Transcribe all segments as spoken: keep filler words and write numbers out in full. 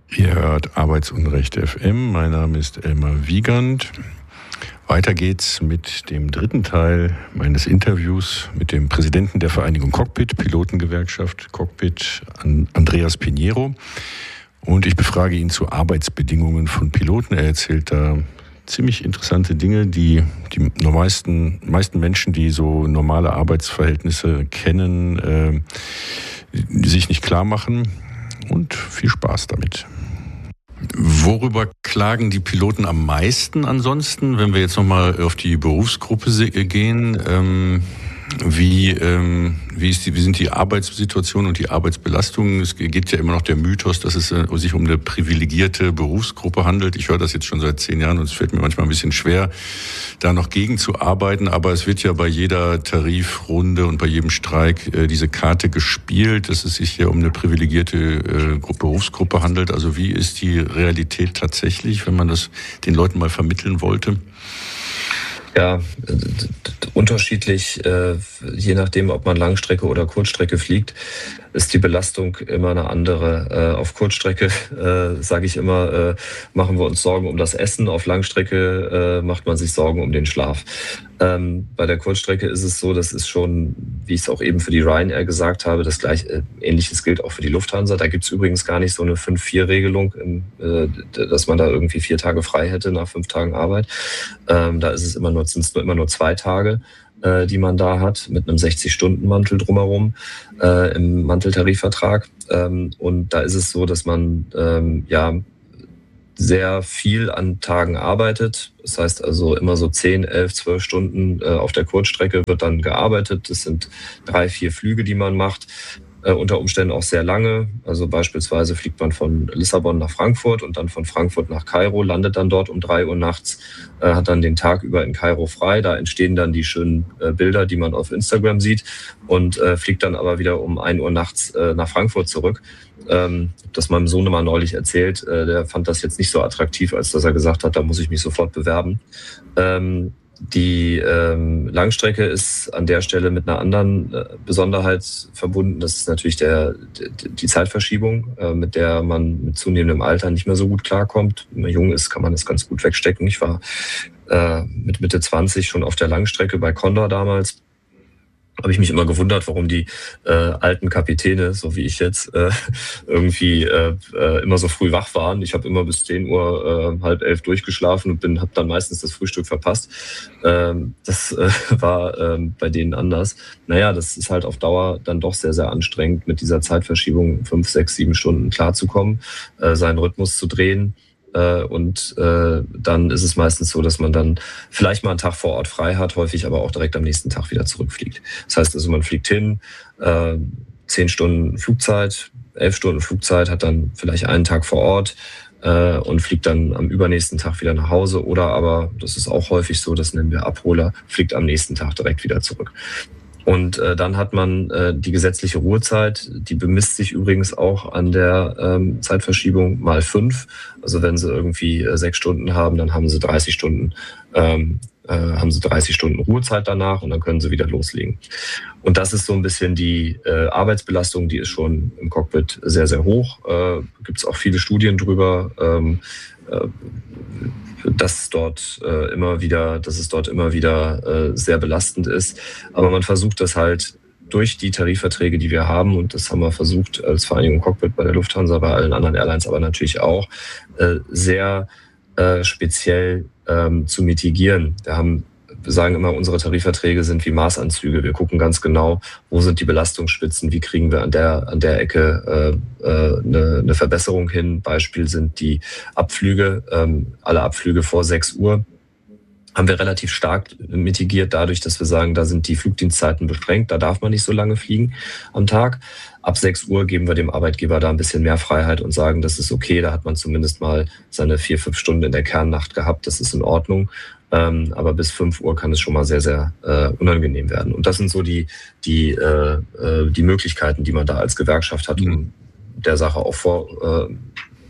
Ihr hört Arbeitsunrecht F M. Mein Name ist Elmar Wiegand. Weiter geht's mit dem dritten Teil meines Interviews mit dem Präsidenten der Vereinigung Cockpit, Pilotengewerkschaft Cockpit, Andreas Pinheiro. Und ich befrage ihn zu Arbeitsbedingungen von Piloten. Er erzählt da ziemlich interessante Dinge, die die meisten, meisten Menschen, die so normale Arbeitsverhältnisse kennen, äh, sich nicht klar machen. Und viel Spaß damit. Worüber klagen die Piloten am meisten ansonsten, wenn wir jetzt nochmal auf die Berufsgruppe gehen? Ähm, wie, ähm, wie, ist die, wie sind die Arbeitssituationen und die Arbeitsbelastungen? Es geht ja immer noch der Mythos, dass es äh, sich um eine privilegierte Berufsgruppe handelt. Ich höre das jetzt schon seit zehn Jahren und es fällt mir manchmal ein bisschen schwer, da noch gegen zu arbeiten. Aber es wird ja bei jeder Tarifrunde und bei jedem Streik äh, diese Karte gespielt, dass es sich hier um eine privilegierte äh, Berufsgruppe handelt. Also wie ist die Realität tatsächlich, wenn man das den Leuten mal vermitteln wollte? Ja, unterschiedlich, äh, je nachdem, ob man Langstrecke oder Kurzstrecke fliegt, ist die Belastung immer eine andere. Äh, auf Kurzstrecke, äh, sage ich immer, äh, machen wir uns Sorgen um das Essen. Auf Langstrecke äh, macht man sich Sorgen um den Schlaf. Ähm, bei der Kurzstrecke ist es so, das ist schon, wie ich es auch eben für die Ryanair gesagt habe, das gleiche, äh, Ähnliches gilt auch für die Lufthansa. Da gibt es übrigens gar nicht so eine fünf vier Regelung, äh, dass man da irgendwie vier Tage frei hätte nach fünf Tagen Arbeit. Ähm, da ist es immer nur, sind es nur immer nur zwei Tage, äh, die man da hat, mit einem sechzig-Stunden-Mantel drumherum äh, im Manteltarifvertrag. Ähm, und da ist es so, dass man ähm, ja sehr viel an Tagen arbeitet. Das heißt also immer so zehn, elf, zwölf Stunden äh, auf der Kurzstrecke wird dann gearbeitet. Das sind drei, vier Flüge, die man macht. Äh, unter Umständen auch sehr lange. Also beispielsweise fliegt man von Lissabon nach Frankfurt und dann von Frankfurt nach Kairo, landet dann dort um drei Uhr nachts, äh, hat dann den Tag über in Kairo frei. Da entstehen dann die schönen äh, Bilder, die man auf Instagram sieht und äh, fliegt dann aber wieder um ein Uhr nachts äh, nach Frankfurt zurück. Ähm, das meinem Sohn mal neulich erzählt. Äh, der fand das jetzt nicht so attraktiv, als dass er gesagt hat, da muss ich mich sofort bewerben. Ähm, Die ähm, Langstrecke ist an der Stelle mit einer anderen äh, Besonderheit verbunden. Das ist natürlich der, die, die Zeitverschiebung, äh, mit der man mit zunehmendem Alter nicht mehr so gut klarkommt. Wenn man jung ist, kann man das ganz gut wegstecken. Ich war äh, mit Mitte zwanzig schon auf der Langstrecke bei Condor damals. Habe ich mich immer gewundert, warum die äh, alten Kapitäne, so wie ich jetzt, äh, irgendwie äh, äh, immer so früh wach waren. Ich habe immer bis zehn Uhr, äh, halb elf durchgeschlafen und bin, habe dann meistens das Frühstück verpasst. Ähm, das äh, war äh, bei denen anders. Naja, das ist halt auf Dauer dann doch sehr, sehr anstrengend, mit dieser Zeitverschiebung fünf, sechs, sieben Stunden klarzukommen, äh, seinen Rhythmus zu drehen. Und äh, dann ist es meistens so, dass man dann vielleicht mal einen Tag vor Ort frei hat, häufig aber auch direkt am nächsten Tag wieder zurückfliegt. Das heißt also, man fliegt hin, äh, zehn Stunden Flugzeit, elf Stunden Flugzeit, hat dann vielleicht einen Tag vor Ort äh, und fliegt dann am übernächsten Tag wieder nach Hause. Oder aber, das ist auch häufig so, das nennen wir Abholer, fliegt am nächsten Tag direkt wieder zurück. Und äh, dann hat man äh, die gesetzliche Ruhezeit, die bemisst sich übrigens auch an der ähm, Zeitverschiebung mal fünf. Also wenn Sie irgendwie äh, sechs Stunden haben, dann haben Sie dreißig Stunden, ähm, äh, haben Sie dreißig Stunden Ruhezeit danach und dann können Sie wieder loslegen. Und das ist so ein bisschen die äh, Arbeitsbelastung, die ist schon im Cockpit sehr, sehr hoch. Äh, gibt es auch viele Studien drüber. Ähm, äh, dass dort äh, immer wieder, dass es dort immer wieder äh, sehr belastend ist. Aber man versucht das halt durch die Tarifverträge, die wir haben, und das haben wir versucht als Vereinigung Cockpit bei der Lufthansa, bei allen anderen Airlines aber natürlich auch, äh, sehr äh, speziell ähm, zu mitigieren. Wir haben Wir sagen immer, unsere Tarifverträge sind wie Maßanzüge. Wir gucken ganz genau, wo sind die Belastungsspitzen, wie kriegen wir an der, an der Ecke äh, äh, eine, eine Verbesserung hin. Beispiel sind die Abflüge, ähm, alle Abflüge vor sechs Uhr. Haben wir relativ stark mitigiert dadurch, dass wir sagen, da sind die Flugdienstzeiten beschränkt, da darf man nicht so lange fliegen am Tag. Ab sechs Uhr geben wir dem Arbeitgeber da ein bisschen mehr Freiheit und sagen, das ist okay, da hat man zumindest mal seine vier, fünf Stunden in der Kernnacht gehabt, das ist in Ordnung. Ähm, aber bis fünf Uhr kann es schon mal sehr, sehr äh, unangenehm werden. Und das sind so die, die, äh, äh, die Möglichkeiten, die man da als Gewerkschaft hat, um der Sache auch vor, äh,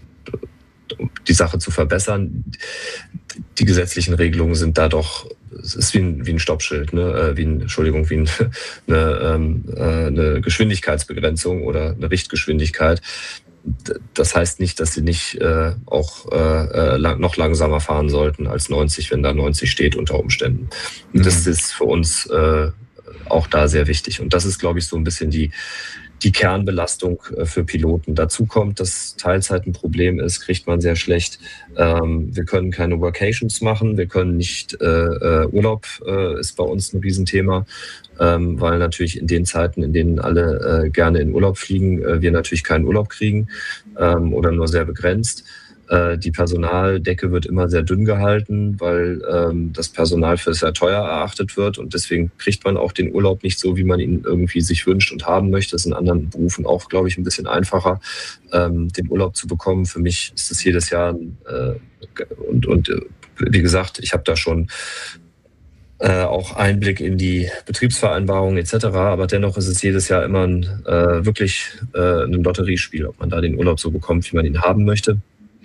die Sache zu verbessern. Die gesetzlichen Regelungen sind da doch, es ist wie ein, wie ein Stoppschild, ne? wie ein, Entschuldigung, wie ein, eine, ähm, eine Geschwindigkeitsbegrenzung oder eine Richtgeschwindigkeit. das heißt nicht, dass sie nicht äh, auch äh, lang, noch langsamer fahren sollten als neunzig, wenn da neunzig steht unter Umständen. Mhm. Das ist für uns äh, auch da sehr wichtig. Und das ist, glaube ich, so ein bisschen die, die Kernbelastung für Piloten. Dazu kommt, dass Teilzeit ein Problem ist, kriegt man sehr schlecht. Ähm, wir können keine Workations machen, wir können nicht, äh, Urlaub äh, ist bei uns ein Riesenthema, ähm, weil natürlich in den Zeiten, in denen alle äh, gerne in Urlaub fliegen, äh, wir natürlich keinen Urlaub kriegen ähm, oder nur sehr begrenzt. Die Personaldecke wird immer sehr dünn gehalten, weil ähm, das Personal für sehr teuer erachtet wird und deswegen kriegt man auch den Urlaub nicht so, wie man ihn irgendwie sich wünscht und haben möchte. Das ist in anderen Berufen auch, glaube ich, ein bisschen einfacher, ähm, den Urlaub zu bekommen. Für mich ist es jedes Jahr äh, und, und wie gesagt, ich habe da schon äh, auch Einblick in die Betriebsvereinbarungen et cetera. Aber dennoch ist es jedes Jahr immer ein, äh, wirklich äh, ein Lotteriespiel, ob man da den Urlaub so bekommt, wie man ihn haben möchte.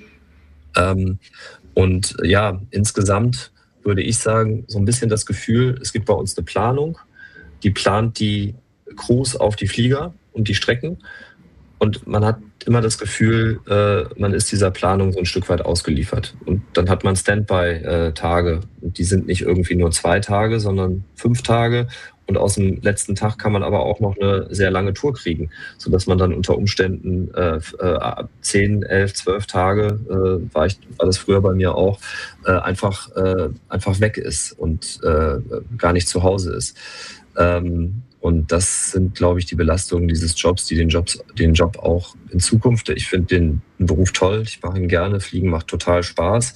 Ähm, und ja, insgesamt würde ich sagen, so ein bisschen das Gefühl, es gibt bei uns eine Planung, die plant die Crews auf die Flieger und die Strecken und man hat immer das Gefühl, äh, man ist dieser Planung so ein Stück weit ausgeliefert. Und dann hat man Standby-Tage und die sind nicht irgendwie nur zwei Tage, sondern fünf Tage. Und aus dem letzten Tag kann man aber auch noch eine sehr lange Tour kriegen, sodass man dann unter Umständen äh, zehn, elf, zwölf Tage, äh, war, ich, war das früher bei mir auch, äh, einfach, äh, einfach weg ist und äh, gar nicht zu Hause ist. Ähm, und das sind, glaube ich, die Belastungen dieses Jobs, die den, Jobs, den Job auch in Zukunft, ich finde den Beruf toll, ich mache ihn gerne, Fliegen macht total Spaß.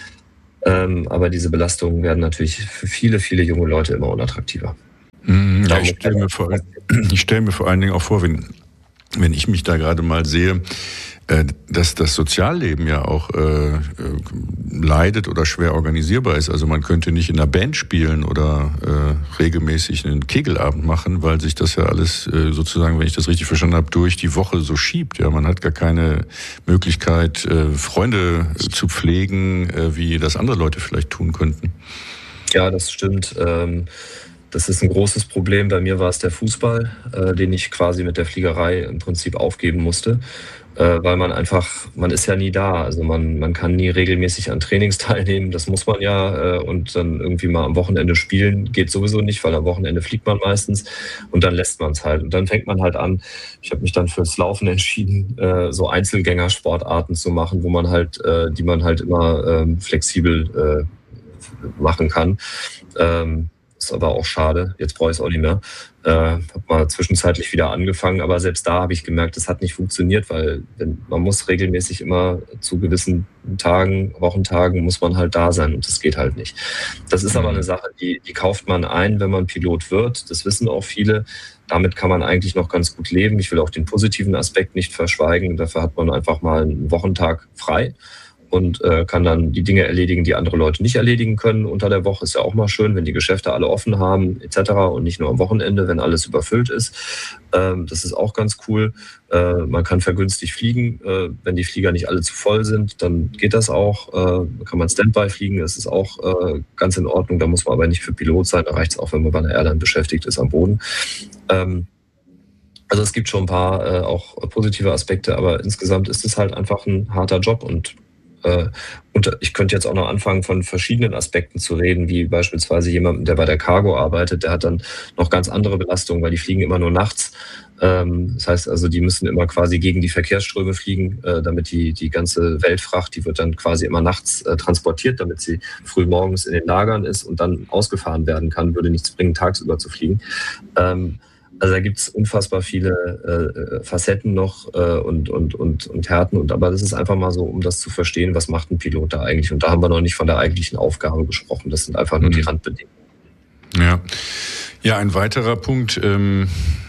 Ähm, aber diese Belastungen werden natürlich für viele, viele junge Leute immer unattraktiver. Ja, ich stelle mir, vor, ich stell mir vor allen Dingen auch vor, wenn, wenn ich mich da gerade mal sehe, äh, dass das Sozialleben ja auch äh, leidet oder schwer organisierbar ist. Also man könnte nicht in einer Band spielen oder äh, regelmäßig einen Kegelabend machen, weil sich das ja alles äh, sozusagen, wenn ich das richtig verstanden habe, durch die Woche so schiebt. Ja, man hat gar keine Möglichkeit, äh, Freunde zu pflegen, äh, wie das andere Leute vielleicht tun könnten. Ja, das stimmt. Ähm Das ist ein großes Problem. Bei mir war es der Fußball, äh, den ich quasi mit der Fliegerei im Prinzip aufgeben musste, äh, weil man einfach, man ist ja nie da. Also man, man kann nie regelmäßig an Trainings teilnehmen. Das muss man ja. Äh, und dann irgendwie mal am Wochenende spielen geht sowieso nicht, weil am Wochenende fliegt man meistens und dann lässt man es halt. Und dann fängt man halt an. Ich habe mich dann fürs Laufen entschieden, äh, so Einzelgängersportarten zu machen, wo man halt, äh, die man halt immer äh, flexibel äh, machen kann. Ähm, Ist aber auch schade. Jetzt brauche ich es auch nicht mehr. Äh, habe mal zwischenzeitlich wieder angefangen, aber selbst da habe ich gemerkt, das hat nicht funktioniert, weil wenn, man muss regelmäßig immer zu gewissen Tagen, Wochentagen muss man halt da sein und das geht halt nicht. Das ist aber eine Sache, die, die kauft man ein, wenn man Pilot wird. Das wissen auch viele. Damit kann man eigentlich noch ganz gut leben. Ich will auch den positiven Aspekt nicht verschweigen. Dafür hat man einfach mal einen Wochentag frei und äh, kann dann die Dinge erledigen, die andere Leute nicht erledigen können unter der Woche. Ist ja auch mal schön, wenn die Geschäfte alle offen haben et cetera und nicht nur am Wochenende, wenn alles überfüllt ist. Ähm, das ist auch ganz cool. Äh, man kann vergünstigt fliegen. Äh, wenn die Flieger nicht alle zu voll sind, dann geht das auch. Äh, kann man Standby fliegen, das ist auch äh, ganz in Ordnung. Da muss man aber nicht für Pilot sein. Da reicht es auch, wenn man bei einer Airline beschäftigt ist am Boden. Ähm, also es gibt schon ein paar äh, auch positive Aspekte, aber insgesamt ist es halt einfach ein harter Job und Und ich könnte jetzt auch noch anfangen, von verschiedenen Aspekten zu reden, wie beispielsweise jemanden, der bei der Cargo arbeitet, der hat dann noch ganz andere Belastungen, weil die fliegen immer nur nachts. Das heißt also, die müssen immer quasi gegen die Verkehrsströme fliegen, damit die, die ganze Weltfracht, die wird dann quasi immer nachts transportiert, damit sie früh morgens in den Lagern ist und dann ausgefahren werden kann, würde nichts bringen, tagsüber zu fliegen. Also da gibt es unfassbar viele äh, Facetten noch äh, und, und, und, und Härten. Und, aber das ist einfach mal so, um das zu verstehen, was macht ein Pilot da eigentlich. Und da haben wir noch nicht von der eigentlichen Aufgabe gesprochen. Das sind einfach nur mhm. die Randbedingungen. Ja, ja, ein weiterer Punkt. Ähm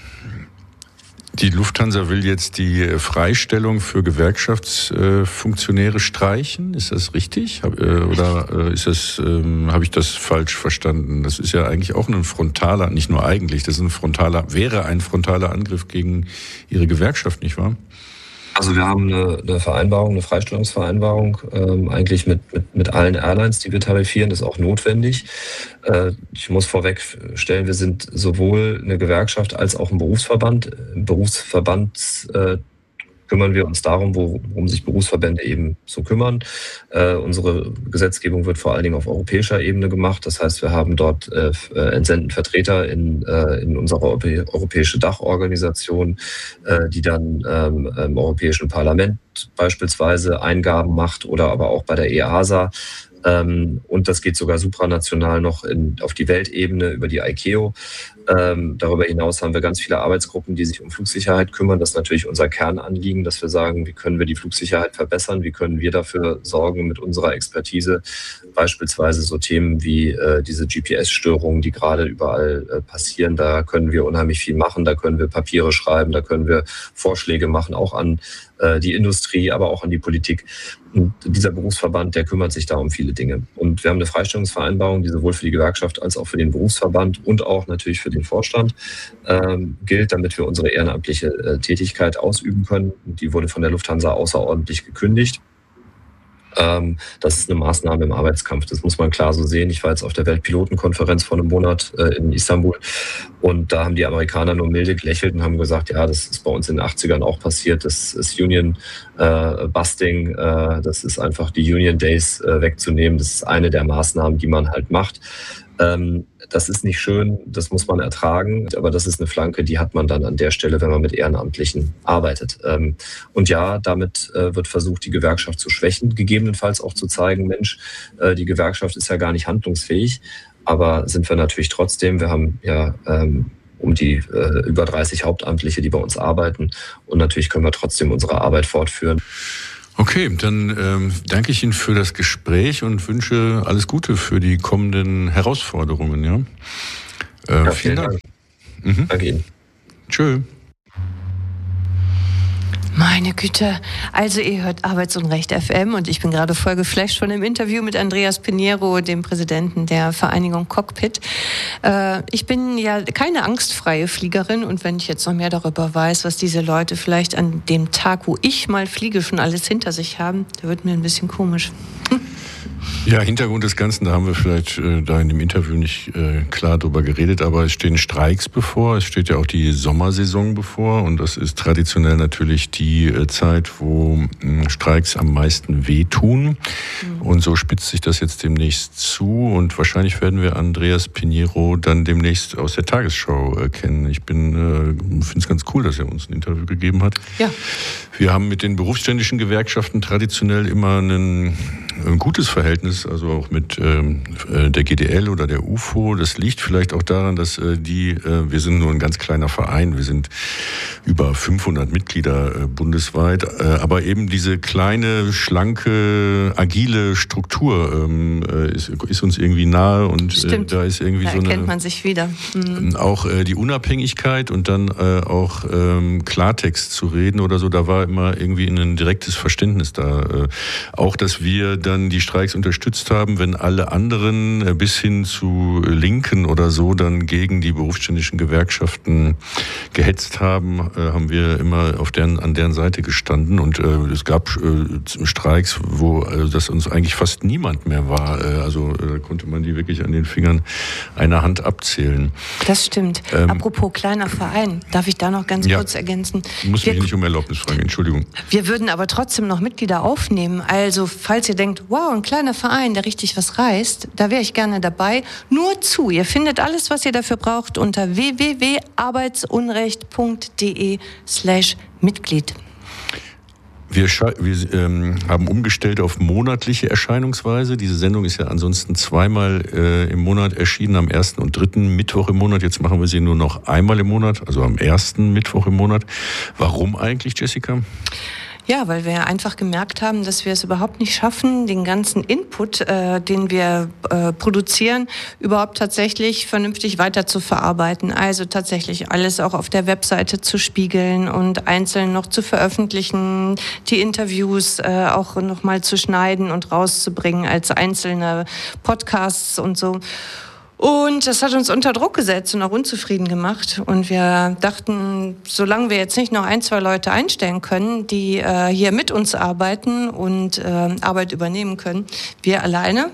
Die Lufthansa will jetzt die Freistellung für Gewerkschaftsfunktionäre streichen. Ist das richtig? Oder ist das, habe ich das falsch verstanden? Das ist ja eigentlich auch ein frontaler, nicht nur eigentlich, das ist ein frontaler, wäre ein frontaler Angriff gegen Ihre Gewerkschaft, nicht wahr? Also wir haben eine, eine Vereinbarung, eine Freistellungsvereinbarung, ähm, eigentlich mit, mit, mit allen Airlines, die wir tarifieren. Das ist auch notwendig. Äh, ich muss vorwegstellen, wir sind sowohl eine Gewerkschaft als auch ein Berufsverband. Im Berufsverband äh, kümmern wir uns darum, worum sich Berufsverbände eben so kümmern. Äh, unsere Gesetzgebung wird vor allen Dingen auf europäischer Ebene gemacht. Das heißt, wir haben dort äh, entsenden Vertreter in, äh, in unserer europäische Dachorganisation, äh, die dann ähm, im Europäischen Parlament beispielsweise Eingaben macht oder aber auch bei der E A S A. Ähm, und das geht sogar supranational noch in, auf die Weltebene über die I C A O. Ähm, darüber hinaus haben wir ganz viele Arbeitsgruppen, die sich um Flugsicherheit kümmern. Das ist natürlich unser Kernanliegen, dass wir sagen, wie können wir die Flugsicherheit verbessern, wie können wir dafür sorgen mit unserer Expertise, beispielsweise so Themen wie äh, diese G P S-Störungen, die gerade überall äh, passieren. Da können wir unheimlich viel machen, da können wir Papiere schreiben, da können wir Vorschläge machen, auch an äh, die Industrie, aber auch an die Politik. Und dieser Berufsverband, der kümmert sich da um viele Dinge. Und wir haben eine Freistellungsvereinbarung, die sowohl für die Gewerkschaft als auch für den Berufsverband und auch natürlich für den Vorstand ähm, gilt, damit wir unsere ehrenamtliche äh, Tätigkeit ausüben können. Die wurde von der Lufthansa außerordentlich gekündigt. Ähm, das ist eine Maßnahme im Arbeitskampf. Das muss man klar so sehen. Ich war jetzt auf der Weltpilotenkonferenz vor einem Monat äh, in Istanbul und da haben die Amerikaner nur milde gelächelt und haben gesagt, ja, das ist bei uns in den achtzigern auch passiert. Das ist Union äh, Busting. Äh, das ist einfach die Union Days äh, wegzunehmen. Das ist eine der Maßnahmen, die man halt macht. Ähm, das ist nicht schön, das muss man ertragen, aber das ist eine Flanke, die hat man dann an der Stelle, wenn man mit Ehrenamtlichen arbeitet. Ähm, und ja, damit äh, wird versucht, die Gewerkschaft zu schwächen, gegebenenfalls auch zu zeigen, Mensch, äh, die Gewerkschaft ist ja gar nicht handlungsfähig, aber sind wir natürlich trotzdem, wir haben ja ähm, um die äh, über dreißig Hauptamtliche, die bei uns arbeiten und natürlich können wir trotzdem unsere Arbeit fortführen. Okay, dann ähm, danke ich Ihnen für das Gespräch und wünsche alles Gute für die kommenden Herausforderungen. Ja, äh, ja vielen, vielen Dank. Dank. Mhm. Danke Ihnen. Tschö. Meine Güte, also ihr hört Arbeitsunrecht F M und ich bin gerade voll geflasht von dem Interview mit Andreas Pinheiro, dem Präsidenten der Vereinigung Cockpit. Äh, ich bin ja keine angstfreie Fliegerin und wenn ich jetzt noch mehr darüber weiß, was diese Leute vielleicht an dem Tag, wo ich mal fliege, schon alles hinter sich haben, da wird mir ein bisschen komisch. Hm. Ja, Hintergrund des Ganzen, da haben wir vielleicht äh, da in dem Interview nicht äh, klar drüber geredet, aber es stehen Streiks bevor, es steht ja auch die Sommersaison bevor und das ist traditionell natürlich die äh, Zeit, wo äh, Streiks am meisten wehtun mhm. und so spitzt sich das jetzt demnächst zu und wahrscheinlich werden wir Andreas Pinheiro dann demnächst aus der Tagesschau äh, kennen. Ich bin äh, finde es ganz cool, dass er uns ein Interview gegeben hat. Ja. Wir haben mit den berufsständischen Gewerkschaften traditionell immer ein, ein gutes Verhältnis, also auch mit ähm, der G D L oder der U F O. Das liegt vielleicht auch daran, dass äh, die, äh, wir sind nur ein ganz kleiner Verein, wir sind über fünfhundert Mitglieder äh, bundesweit, äh, aber eben diese kleine, schlanke, agile Struktur ähm, ist, ist uns irgendwie nahe und äh, da ist irgendwie da so eine... erkennt man sich wieder. Mhm. Auch äh, die Unabhängigkeit und dann äh, auch ähm, Klartext zu reden oder so, da war immer irgendwie ein direktes Verständnis da. Äh, auch, dass wir dann die Streiks unterstützt haben, wenn alle anderen äh, bis hin zu Linken oder so dann gegen die berufsständischen Gewerkschaften gehetzt haben, äh, haben wir immer auf deren, an deren Seite gestanden und äh, es gab äh, Streiks, wo äh, das uns eigentlich fast niemand mehr war. Äh, also äh, konnte man die wirklich an den Fingern einer Hand abzählen. Das stimmt. Ähm, Apropos kleiner Verein, darf ich da noch ganz ja, kurz ergänzen? Du musst mich nicht um Erlaubnis fragen, Entschuldigung. Wir würden aber trotzdem noch Mitglieder aufnehmen. Also falls ihr denkt, wow, ein kleiner Verein, der richtig was reißt, da wäre ich gerne dabei. Nur zu, ihr findet alles, was ihr dafür braucht, unter w w w punkt arbeitsunrecht punkt d e slash Mitglied. Wir, wir ähm, haben umgestellt auf monatliche Erscheinungsweise. Diese Sendung ist ja ansonsten zweimal äh, im Monat erschienen, am ersten und dritten Mittwoch im Monat. Jetzt machen wir sie nur noch einmal im Monat, also am ersten Mittwoch im Monat. Warum eigentlich, Jessica? Ja, weil wir einfach gemerkt haben, dass wir es überhaupt nicht schaffen, den ganzen Input, äh, den wir äh, produzieren, überhaupt tatsächlich vernünftig weiter zu verarbeiten. Also tatsächlich alles auch auf der Webseite zu spiegeln und einzeln noch zu veröffentlichen, die Interviews äh, auch nochmal zu schneiden und rauszubringen als einzelne Podcasts und so. Und das hat uns unter Druck gesetzt und auch unzufrieden gemacht. Und wir dachten, solange wir jetzt nicht noch ein, zwei Leute einstellen können, die äh, hier mit uns arbeiten und äh, Arbeit übernehmen können, wir alleine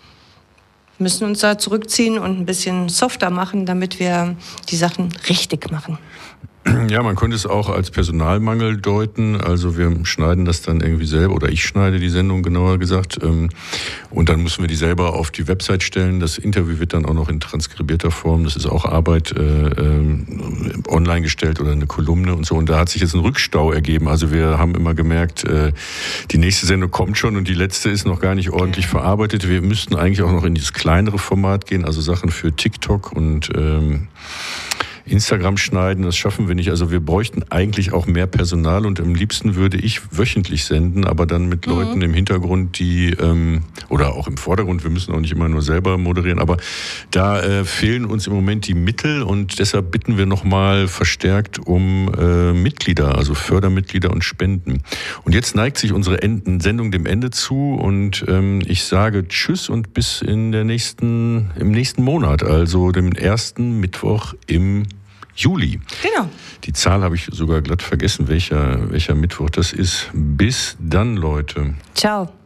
müssen uns da zurückziehen und ein bisschen softer machen, damit wir die Sachen richtig machen. Ja, man könnte es auch als Personalmangel deuten. Also wir schneiden das dann irgendwie selber, oder ich schneide die Sendung genauer gesagt. Und dann müssen wir die selber auf die Website stellen. Das Interview wird dann auch noch in transkribierter Form, das ist auch Arbeit, äh, äh, online gestellt oder eine Kolumne und so. Und da hat sich jetzt ein Rückstau ergeben. Also wir haben immer gemerkt, äh, die nächste Sendung kommt schon und die letzte ist noch gar nicht ordentlich verarbeitet. Wir müssten eigentlich auch noch in dieses kleinere Format gehen, also Sachen für TikTok und ähm, Instagram schneiden, das schaffen wir nicht. Also wir bräuchten eigentlich auch mehr Personal und am liebsten würde ich wöchentlich senden, aber dann mit mhm. Leuten im Hintergrund, die, ähm, oder auch im Vordergrund, wir müssen auch nicht immer nur selber moderieren, aber da äh, fehlen uns im Moment die Mittel und deshalb bitten wir nochmal verstärkt um äh, Mitglieder, also Fördermitglieder und Spenden. Und jetzt neigt sich unsere Enden- Sendung dem Ende zu und ähm, ich sage Tschüss und bis in der nächsten, im nächsten Monat, also dem ersten Mittwoch im Juli. Genau. Die Zahl habe ich sogar glatt vergessen, welcher, welcher Mittwoch das ist. Bis dann, Leute. Ciao.